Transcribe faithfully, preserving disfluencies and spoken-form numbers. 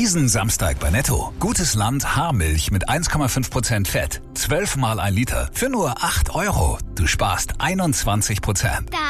Diesen Samstag bei Netto. Gutes Land Haarmilch mit eins Komma fünf Prozent Fett. zwölf mal ein Liter für nur acht Euro. Du sparst einundzwanzig Prozent.